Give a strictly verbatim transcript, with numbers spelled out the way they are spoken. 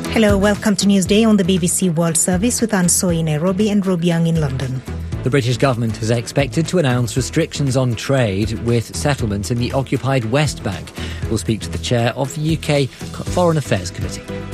Hello, welcome to Newsday on the B B C World Service with Anne Soy in Nairobi and Rob Young in London. The British government is expected to announce restrictions on trade with settlements in the occupied West Bank. We'll speak to the chair of the U K Foreign Affairs Committee.